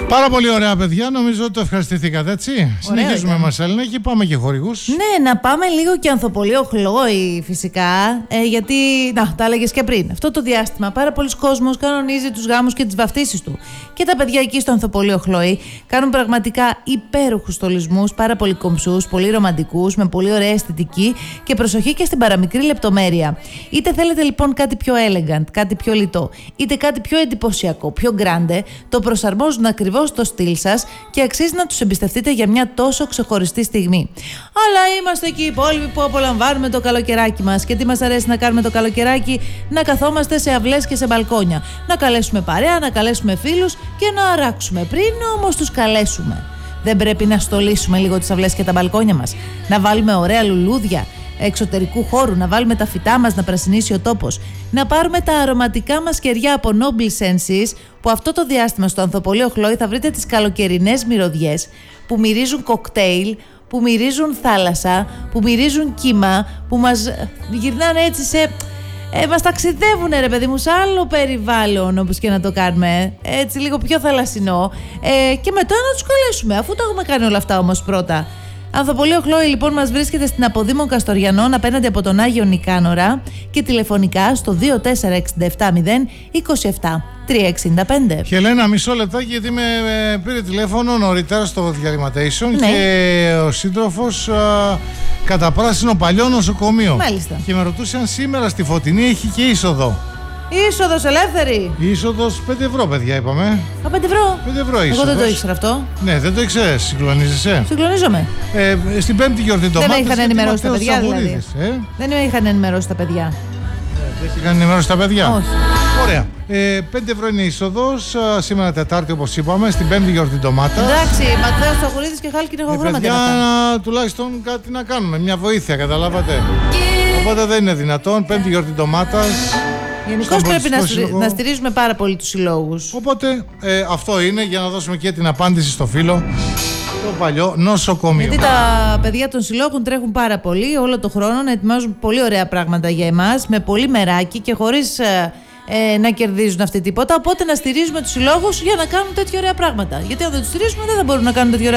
Πάρα πολύ ωραία, παιδιά. Νομίζω ότι το ευχαριστηθήκατε, έτσι. Συνεχίζουμε, Μαρσέλινα, και πάμε και χορηγούς. Ναι, να πάμε λίγο και ανθοπολείο Χλόη, φυσικά. Γιατί, τα έλεγες και πριν. Αυτό το διάστημα πάρα πολλοί κόσμος κανονίζει τους γάμους και τις βαφτίσεις του. Και τα παιδιά εκεί στο ανθοπολείο Χλόη κάνουν πραγματικά υπέροχους στολισμούς, πάρα πολύ κομψούς, πολύ ρομαντικούς, με πολύ ωραία αισθητική και προσοχή και στην παραμικρή λεπτομέρεια. Είτε θέλετε λοιπόν κάτι πιο elegant, κάτι πιο λιτό, είτε κάτι πιο εντυπωσιακό, πιο grande, το προσαρμόζουν ακριβώς στο στυλ σας και αξίζει να τους εμπιστευτείτε για μια τόσο ξεχωριστή στιγμή. Αλλά είμαστε εκεί οι υπόλοιποι που απολαμβάνουμε το καλοκαιράκι μας. Και τι μας αρέσει να κάνουμε το καλοκαιράκι? Να καθόμαστε σε αυλές και σε μπαλκόνια. Να καλέσουμε παρέα, να καλέσουμε φίλους και να αράξουμε. Πριν όμως τους καλέσουμε, δεν πρέπει να στολίσουμε λίγο τις αυλές και τα μπαλκόνια μας? Να βάλουμε ωραία λουλούδια εξωτερικού χώρου, να βάλουμε τα φυτά μας να πρασινίσει ο τόπος, να πάρουμε τα αρωματικά μας κεριά από Noble Senses, που αυτό το διάστημα στο ανθοπολείο Χλόη θα βρείτε τις καλοκαιρινές μυρωδιές που μυρίζουν κοκτέιλ, που μυρίζουν θάλασσα, που μυρίζουν κύμα, που μας γυρνάνε έτσι σε... μας ταξιδεύουν, ρε παιδί μου, σε άλλο περιβάλλον, όπως και να το κάνουμε, έτσι λίγο πιο θαλασσινό, και μετά να τους καλέσουμε, αφού τα έχουμε κάνει όλα αυτά όμως πρώτα. Ανθοπολείο Χλόη λοιπόν μας βρίσκεται στην Αποδήμων Καστοριανών απέναντι από τον Άγιο Νικάνορα και τηλεφωνικά στο 24670 27 365. Χελένα, μισό λεπτάκι, γιατί με πήρε τηλέφωνο νωρίτερα στο διαλυματation, ναι, και ο σύντροφος κατά πράσινο παλιό νοσοκομείο. Μάλιστα. Και με ρωτούσε αν σήμερα στη Φωτεινή έχει και είσοδο. Είσοδος ελεύθερη. Είσοδος 5 ευρώ, παιδιά, είπαμε. Α, 5 ευρώ. 5 ευρώ είσοδος. Εγώ δεν το ήξερα αυτό. Ναι, δεν το ήξερες. Συγκλονίζεσαι? Συγκλονίζομαι. Στην πέμπτη γιορτή ντομάτες. Δεν με είχαν ενημερώσει τα παιδιά, δηλαδή. Δεν με είχαν ενημερώσει τα παιδιά. Δεν είχαν ενημερώσει τα παιδιά. Όχι. Ωραία. 5 ευρώ είναι η είσοδος. Σήμερα Τετάρτη, όπως είπαμε, στην πέμπτη γιορτή ντομάτας. Εντάξει, Ματθαίος Σταχουρίδης και Χάλκινο Χογρόματα. Παιδιά, τουλάχιστον κάτι να κάνουμε. Μια βοήθεια, καταλάβατε. Οπότε δεν είναι δυνατόν. Πέμπτη γιορτή ντομάτας. Γενικώς πρέπει να στηρίζουμε πάρα πολύ τους συλλόγους. Οπότε αυτό είναι, για να δώσουμε και την απάντηση στο φίλο, το παλιό νοσοκομείο. Γιατί τα παιδιά των συλλόγων τρέχουν πάρα πολύ όλο το χρόνο να ετοιμάζουν πολύ ωραία πράγματα για εμάς, με πολύ μεράκι και χωρίς να κερδίζουν αυτή τίποτα. Οπότε να στηρίζουμε τους συλλόγους για να κάνουν τέτοια ωραία πράγματα. Γιατί αν δεν τους στηρίζουμε, δεν θα μπορούν να κάνουν τέτοια ωραία